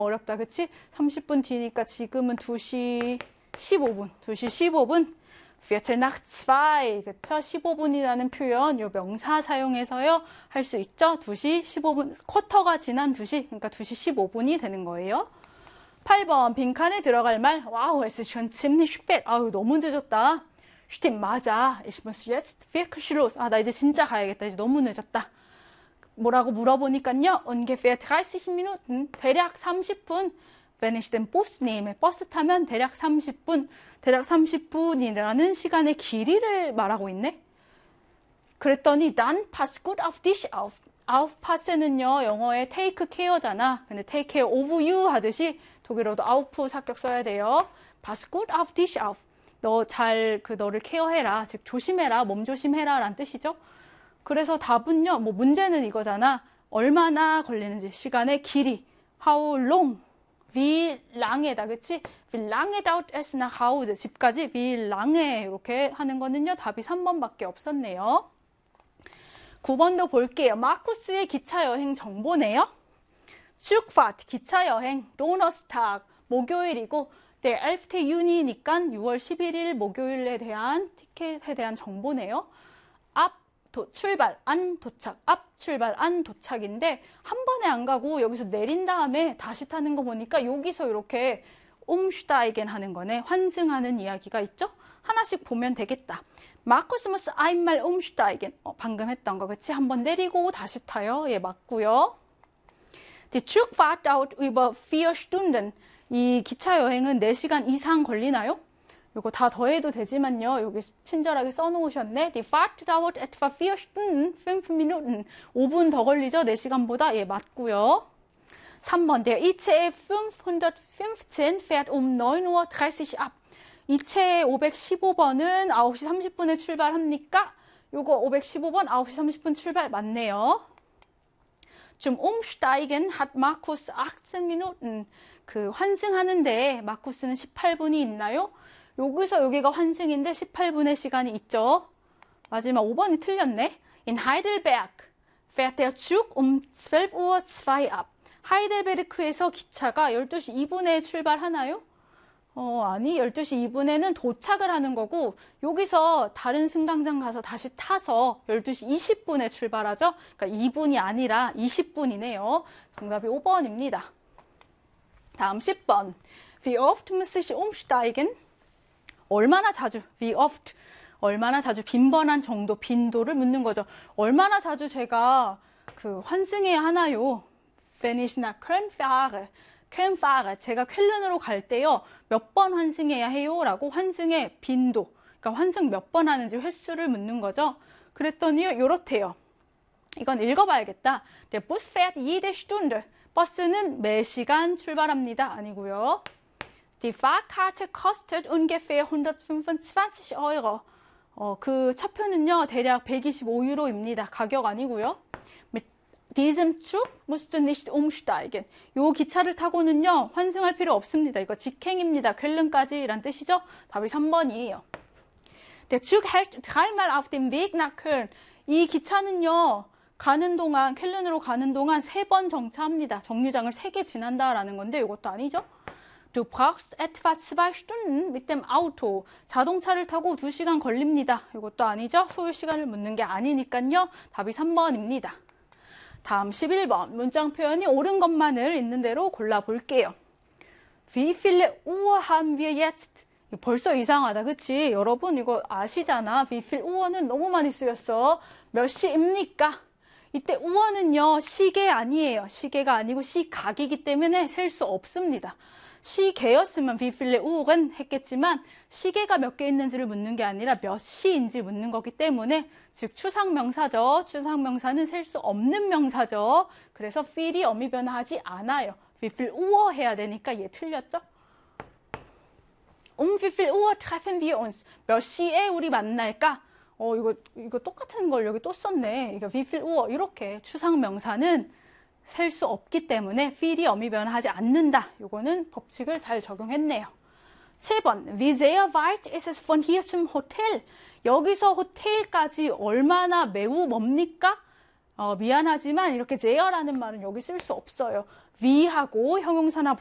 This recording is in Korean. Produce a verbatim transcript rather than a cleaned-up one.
어렵다, 그치? 삼십 분 뒤니까 지금은 두 시 십오 분. 두 시 십오 분. Viertel nach zwei. 그쵸? 십오 분이라는 표현, 요 명사 사용해서요. 할 수 있죠? 두 시 십오 분. 쿼터가 지난 두 시. 그러니까 두 시 십오 분이 되는 거예요. 팔 번. 빈칸에 들어갈 말. 와우, es ist schon ziemlich spät. 아유, 너무 늦었다. Stimmt, 맞아. Ich muss jetzt wirklich los. 아, 나 이제 진짜 가야겠다. 이제 너무 늦었다. 뭐라고 물어보니까요. ungefähr dreißig Minuten. 대략 삼십 분. Wenn ich den Bus nehme. 버스 타면 대략 삼십 분. 대략 삼십 분이라는 시간의 길이를 말하고 있네. 그랬더니 dann pass gut auf dich auf. aufpass는요. 영어의 take care잖아. 근데 take care of you 하듯이 독일어도 auf 사격 써야 돼요. pass gut auf dich auf. 너 잘 그 너를 케어해라. 즉 조심해라. 몸 조심해라 라는 뜻이죠. 그래서 답은요. 뭐 문제는 이거잖아. 얼마나 걸리는지. 시간의 길이. How long? Wie lange다. 그치? Wie lange dauert es nach Hause? 집까지 wie lange 이렇게 하는 거는요. 답이 삼 번밖에 없었네요. 구 번도 볼게요. 마쿠스의 기차 여행 정보네요. Zugfahrt 기차 여행 Donnerstag 목요일이고 네, elfte Juni니까 유월 십일일 목요일에 대한 티켓에 대한 정보네요. 앞 도, 출발, 안 도착, 앞 출발, 안 도착인데 한 번에 안 가고 여기서 내린 다음에 다시 타는 거 보니까 여기서 이렇게 umsteigen 하는 거네. 환승하는 이야기가 있죠? 하나씩 보면 되겠다. Markus muss einmal umsteigen. 어, 방금 했던 거, 그치? 한 번 내리고 다시 타요. 예, 맞고요. Die Zugfahrt dauert über vier Stunden. 이 기차 여행은 네 시간 이상 걸리나요? 이거 다 더해도 되지만요. 여기 친절하게 써놓으셨네. Die Fahrt dauert etwa vier Stunden, fünf Minuten. 오 분 더 걸리죠? 네 시간보다. 예, 맞고요. 삼 번. Der I C E fünfhundertfünfzehn fährt um neun Uhr dreißig ab. 이체 오백십오 번은 아홉 시 삼십 분에 출발합니까? 요거 오백십오 번 아홉 시 삼십 분 출발 맞네요. Zum Umsteigen hat Markus achtzehn Minuten. 그 환승하는데 마쿠스는 십팔 분이 있나요? 여기서 여기가 환승인데 십팔 분의 시간이 있죠. 마지막 오 번이 틀렸네. In Heidelberg fährt der Zug um zwölf Uhr zwei ab. 하이델베르크에서 기차가 열두 시 이 분에 출발하나요? 어, 아니, 열두 시 이 분에는 도착을 하는 거고, 여기서 다른 승강장 가서 다시 타서 열두 시 이십 분에 출발하죠? 그러니까 이 분이 아니라 이십 분이네요. 정답이 오 번입니다. 다음 십 번. Wie oft muss ich umsteigen? 얼마나 자주, wie oft, 얼마나 자주, 빈번한 정도, 빈도를 묻는 거죠. 얼마나 자주 제가 그 환승해야 하나요? Wenn ich nach Köln fahre, Köln fahre, 제가 쾰른으로 갈 때요, 몇 번 환승해야 해요? 라고 환승의 빈도, 그러니까 환승 몇 번 하는지 횟수를 묻는 거죠. 그랬더니요, 요렇대요. 이건 읽어봐야겠다. Der Bus fährt jede Stunde. 버스는 매 시간 출발합니다. 아니고요. Die Fahrkarte kostet ungefähr hundertfünfundzwanzig Euro. 어, 그 차표는요, 대략 백이십오 유로입니다. 가격 아니고요. Mit diesem Zug musst du nicht umsteigen. 요 기차를 타고는요, 환승할 필요 없습니다. 이거 직행입니다. 쾰른까지 란 뜻이죠? 답이 삼 번이에요. Der Zug hält dreimal auf dem Weg nach Köln. 이 기차는요, 가는 동안, 쾰른으로 가는 동안 세 번 정차합니다. 정류장을 세 개 지난다라는 건데 이것도 아니죠? Du brauchst etwa zwei Stunden mit dem Auto. 자동차를 타고 두 시간 걸립니다. 이것도 아니죠? 소요 시간을 묻는 게 아니니까요. 답이 삼 번입니다. 다음 십일 번. 문장 표현이 옳은 것만을 있는 대로 골라볼게요. Wie viele Uhr haben wir jetzt? 벌써 이상하다, 그치? 여러분 이거 아시잖아. Wie viel Uhr는 너무 많이 쓰였어. 몇 시입니까? 이때 우어는요, 시계 아니에요. 시계가 아니고 시각이기 때문에 셀 수 없습니다. 시계였으면 wie viele Uhren 했겠지만 시계가 몇 개 있는지를 묻는 게 아니라 몇 시인지 묻는 거기 때문에 즉 추상명사죠. 추상명사는 셀 수 없는 명사죠. 그래서 feel이 어미 변화하지 않아요. wie viel Uhr 해야 되니까 얘 틀렸죠? Um wie viel Uhr treffen wir uns? 몇 시에 우리 만날까? 어, 이거, 이거 똑같은 걸 여기 또 썼네. 이거 wie viel Uhr. 이렇게 추상명사는 셀 수 없기 때문에 feel이 어미 변화하지 않는다. 이거는 법칙을 잘 적용했네요. 칠 번. Wie sehr weit ist es von hier zum Hotel? 여기서 호텔까지 얼마나 매우 멉니까? 어, 미안하지만 이렇게 seher라는 말은 여기 쓸 수 없어요. 위하고 형용사나